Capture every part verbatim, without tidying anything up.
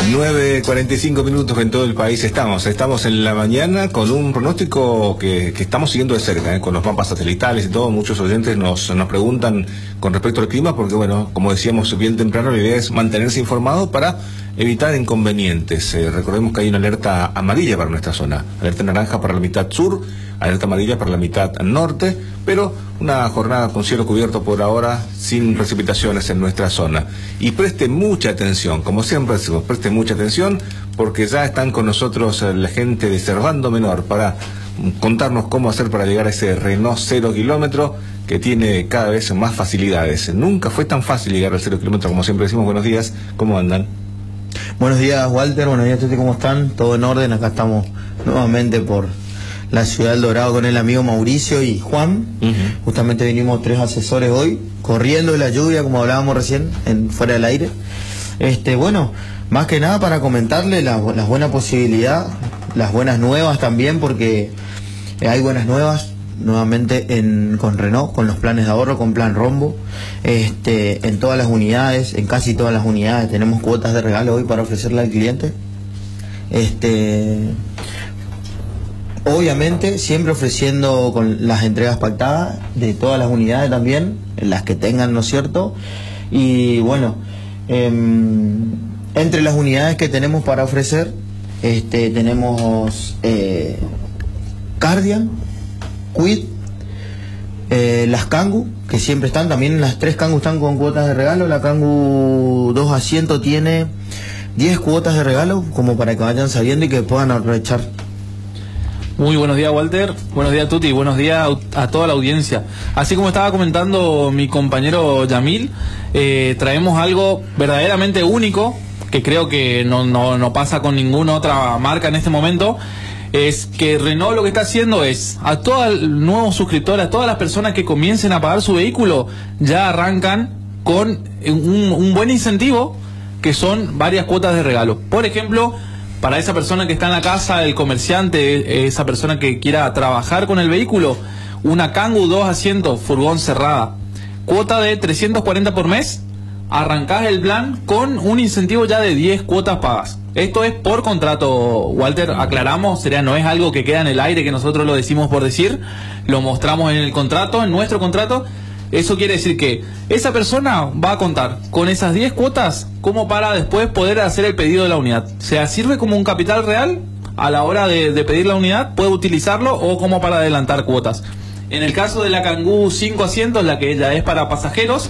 nueve cuarenta y cinco minutos en todo el país estamos. Estamos en la mañana con un pronóstico que, que estamos siguiendo de cerca, ¿eh? Con los mapas satelitales y todo. Muchos oyentes nos, nos preguntan con respecto al clima, porque bueno, como decíamos bien temprano, la idea es mantenerse informado para evitar inconvenientes. Eh, recordemos que hay una alerta amarilla para nuestra zona, alerta naranja para la mitad sur, alerta amarilla para la mitad norte, pero una jornada con cielo cubierto por ahora, sin precipitaciones en nuestra zona. Y preste mucha atención, como siempre decimos, preste mucha atención, porque ya están con nosotros la gente de Servando Menor para contarnos cómo hacer para llegar a ese Renault cero kilómetro que tiene cada vez más facilidades. Nunca fue tan fácil llegar al cero kilómetro, como siempre decimos. Buenos días, ¿cómo andan? Buenos días, Walter, buenos días, Tete, ¿cómo están? Todo en orden, acá estamos nuevamente por la ciudad del Dorado con el amigo Mauricio y Juan. Uh-huh. Justamente vinimos tres asesores hoy, corriendo de la lluvia, como hablábamos recién, en, fuera del aire. Este, bueno, más que nada para comentarle las la buenas posibilidades, las buenas nuevas también, porque hay buenas nuevas nuevamente en, con Renault, con los planes de ahorro, con plan Rombo. Este, en todas las unidades, en casi todas las unidades, tenemos cuotas de regalo hoy para ofrecerle al cliente. Este... Obviamente, siempre ofreciendo con las entregas pactadas de todas las unidades también, las que tengan, ¿no es cierto? Y bueno, eh, entre las unidades que tenemos para ofrecer, este, tenemos eh, Cardian, Quid, eh, las Kangoo, que siempre están, también las tres Kangoo están con cuotas de regalo. La Kangoo dos asientos tiene diez cuotas de regalo, como para que vayan sabiendo y que puedan aprovechar. Muy buenos días, Walter, buenos días, Tuti, buenos días a toda la audiencia. Así como estaba comentando mi compañero Yamil, eh, traemos algo verdaderamente único, que creo que no, no, no pasa con ninguna otra marca en este momento. Es que Renault lo que está haciendo es, a todos los nuevos suscriptores, a todas las personas que comiencen a pagar su vehículo, ya arrancan con un, un buen incentivo, que son varias cuotas de regalo. Por ejemplo, para esa persona que está en la casa, el comerciante, esa persona que quiera trabajar con el vehículo, una Kangoo dos asientos, furgón cerrada, cuota de trescientos cuarenta por mes, arrancás el plan con un incentivo ya de diez cuotas pagas. Esto es por contrato, Walter, aclaramos, sería, no es algo que queda en el aire, que nosotros lo decimos por decir, lo mostramos en el contrato, en nuestro contrato. Eso quiere decir que esa persona va a contar con esas diez cuotas como para después poder hacer el pedido de la unidad. O sea, sirve como un capital real a la hora de, de pedir la unidad, puede utilizarlo, o como para adelantar cuotas. En el caso de la Kangoo cinco asientos, la que ella es para pasajeros,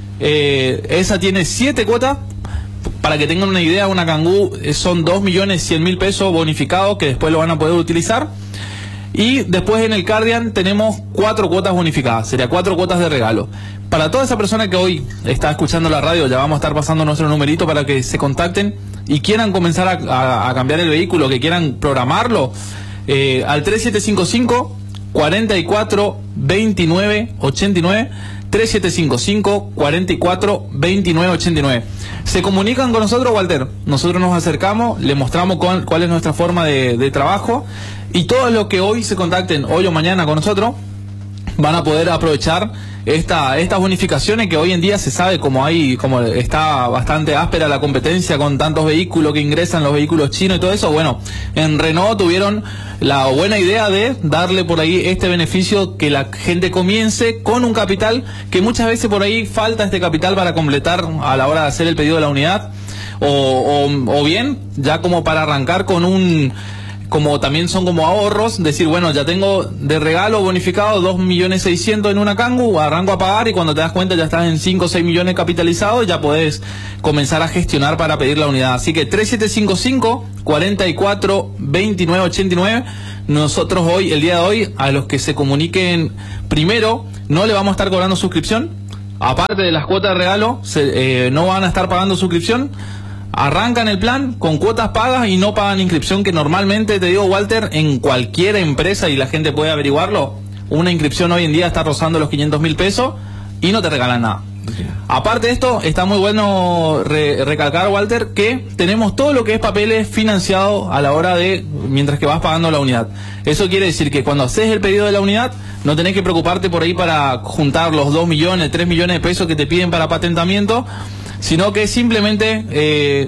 eh, esa tiene siete cuotas. Para que tengan una idea, una Kangoo son dos millones cien mil pesos bonificados que después lo van a poder utilizar. Y después en el Cardian tenemos cuatro cuotas bonificadas, sería cuatro cuotas de regalo. Para toda esa persona que hoy está escuchando la radio, ya vamos a estar pasando nuestro numerito para que se contacten y quieran comenzar a, a, a cambiar el vehículo, que quieran programarlo, eh, al tres siete cinco cinco, cuatro cuatro, dos nueve ocho nueve, tres siete cinco cinco, cuatro cuatro, dos nueve ocho nueve. Se comunican con nosotros, Walter, nosotros nos acercamos, le mostramos cuál, cuál es nuestra forma de, de trabajo, y todos los que hoy se contacten, hoy o mañana con nosotros, van a poder aprovechar esta, estas bonificaciones que hoy en día se sabe como hay, como está bastante áspera la competencia con tantos vehículos que ingresan, los vehículos chinos y todo eso. Bueno, en Renault tuvieron la buena idea de darle por ahí este beneficio, que la gente comience con un capital, que muchas veces por ahí falta este capital para completar a la hora de hacer el pedido de la unidad, o, o, o bien ya como para arrancar con un, como también son como ahorros, decir, bueno, ya tengo de regalo bonificado dos millones seiscientos en una Kangoo, arranco a pagar y cuando te das cuenta ya estás en cinco o seis millones capitalizados y ya podés comenzar a gestionar para pedir la unidad. Así que tres siete cinco cinco, cuatro cuatro, dos nueve ocho nueve, nosotros hoy, el día de hoy, a los que se comuniquen primero, no le vamos a estar cobrando suscripción, aparte de las cuotas de regalo, se, eh, no van a estar pagando suscripción. Arrancan el plan con cuotas pagas y no pagan inscripción, que normalmente, te digo, Walter, en cualquier empresa, y la gente puede averiguarlo, una inscripción hoy en día está rozando los quinientos mil pesos y no te regalan nada. Aparte de esto, está muy bueno re recalcar, Walter, que tenemos todo lo que es papeles financiados a la hora de, mientras que vas pagando la unidad. Eso quiere decir que cuando haces el pedido de la unidad, no tenés que preocuparte por ahí para juntar los dos millones, tres millones de pesos que te piden para patentamiento, sino que simplemente eh,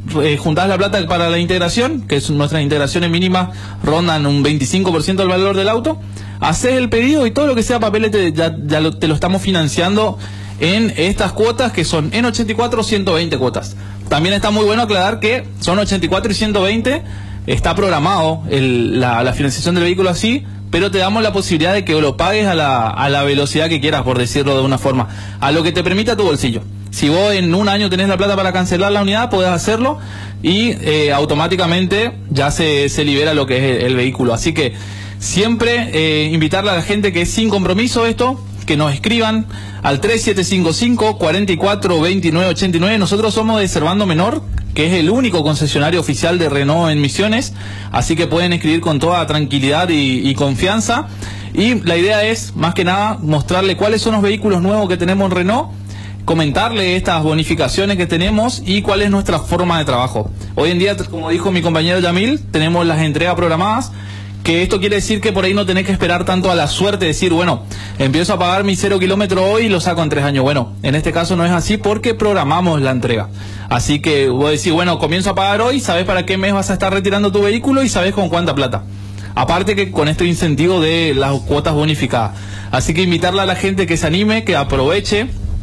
eh, juntás la plata para la integración, que es nuestras integraciones mínimas rondan un veinticinco por ciento del valor del auto, haces el pedido y todo lo que sea papeles te, ya, ya lo, te lo estamos financiando en estas cuotas que son en ochenta y cuatro, ciento veinte cuotas. También está muy bueno aclarar que son ochenta y cuatro y ciento veinte, está programado el, la, la financiación del vehículo así, pero te damos la posibilidad de que lo pagues a la, a la velocidad que quieras, por decirlo de una forma, a lo que te permita tu bolsillo. Si vos en un año tenés la plata para cancelar la unidad, podés hacerlo y eh, automáticamente ya se, se libera lo que es el, el vehículo. Así que siempre eh, invitarle a la gente que es sin compromiso esto, que nos escriban al tres siete cinco cinco, cuatro cuatro, dos nueve ocho nueve. Nosotros somos de Servando Menor, que es el único concesionario oficial de Renault en Misiones, así que pueden escribir con toda tranquilidad y, y confianza. Y la idea es, más que nada, mostrarle cuáles son los vehículos nuevos que tenemos en Renault, comentarle estas bonificaciones que tenemos y cuál es nuestra forma de trabajo. Hoy en día, como dijo mi compañero Yamil, tenemos las entregas programadas, que esto quiere decir que por ahí no tenés que esperar tanto a la suerte de decir, bueno, empiezo a pagar mi cero kilómetro hoy y lo saco en tres años. Bueno, en este caso no es así porque programamos la entrega. Así que vos decís, bueno, comienzo a pagar hoy, sabés para qué mes vas a estar retirando tu vehículo y sabés con cuánta plata. Aparte que con este incentivo de las cuotas bonificadas. Así que invitarle a la gente que se anime, que aproveche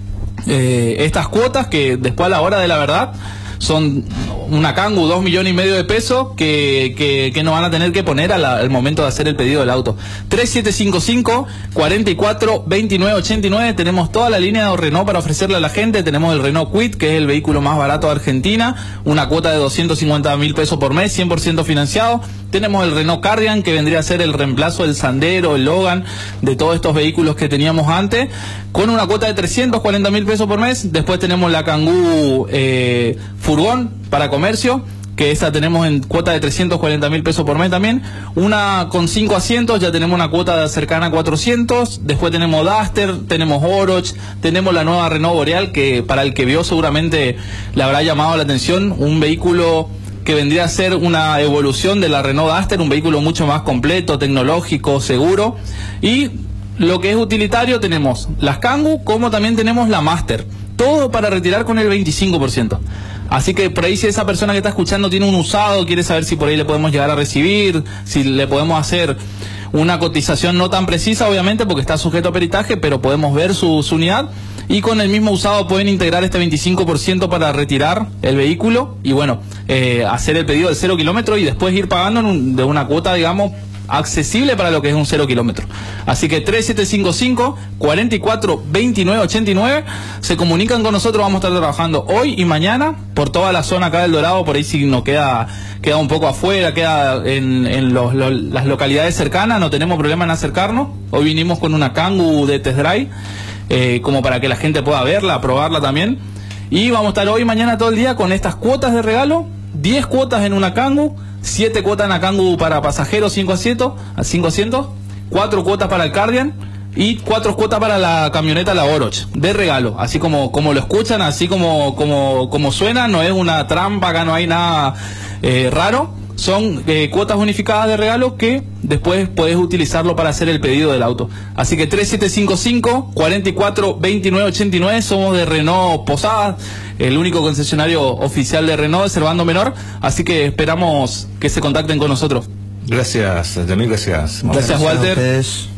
eh, estas cuotas que después a la hora de la verdad son una Kangoo, dos millones y medio de pesos que, que, que no van a tener que poner al, al momento de hacer el pedido del auto. tres siete cinco cinco, cuatro cuatro, dos nueve ocho nueve. Tenemos toda la línea de Renault para ofrecerle a la gente. Tenemos el Renault Kwid, que es el vehículo más barato de Argentina, una cuota de doscientos cincuenta mil pesos por mes, cien por ciento financiado. Tenemos el Renault Cardian, que vendría a ser el reemplazo del Sandero, el Logan, de todos estos vehículos que teníamos antes, con una cuota de trescientos cuarenta mil pesos por mes. Después tenemos la Kangoo eh, Furgón para comercio, que esa tenemos en cuota de trescientos cuarenta mil pesos por mes también. Una con cinco asientos, ya tenemos una cuota cercana a cuatrocientos. Después tenemos Duster, tenemos Oroch, tenemos la nueva Renault Boreal, que para el que vio seguramente le habrá llamado la atención, un vehículo que vendría a ser una evolución de la Renault Duster, un vehículo mucho más completo, tecnológico, seguro. Y lo que es utilitario tenemos las Kangoo, como también tenemos la Master, todo para retirar con el veinticinco por ciento. Así que por ahí, si esa persona que está escuchando tiene un usado, quiere saber si por ahí le podemos llegar a recibir, si le podemos hacer una cotización no tan precisa, obviamente, porque está sujeto a peritaje, pero podemos ver su, su unidad, y con el mismo usado pueden integrar este veinticinco por ciento para retirar el vehículo y bueno, eh, hacer el pedido del cero kilómetro y después ir pagando en un, de una cuota, digamos, accesible para lo que es un cero kilómetro. Así que tres siete cinco cinco, cuatro cuatro, dos nueve ocho nueve, se comunican con nosotros. Vamos a estar trabajando hoy y mañana por toda la zona acá del Dorado. Por ahí si nos queda queda un poco afuera, queda en, en los, los, las localidades cercanas, no tenemos problema en acercarnos. Hoy vinimos con una Kangoo de test drive, eh, como para que la gente pueda verla, probarla también. Y vamos a estar hoy y mañana todo el día con estas cuotas de regalo, diez cuotas en una Kangoo, siete cuotas en la Kangoo para pasajeros, cinco asientos, cinco asientos, cuatro cuotas para el Cardian y cuatro cuotas para la camioneta, la Oroch, de regalo, así como, como lo escuchan, así como, como, como suena, no es una trampa, acá no hay nada eh, raro, son eh, cuotas bonificadas de regalo que después podés utilizarlo para hacer el pedido del auto. Así que tres siete cinco cinco, cuatro cuatro, dos nueve ocho nueve, somos de Renault Posadas, el único concesionario oficial de Renault de Servando Menor, así que esperamos que se contacten con nosotros. Gracias, Yamil, gracias. Gracias, Walter.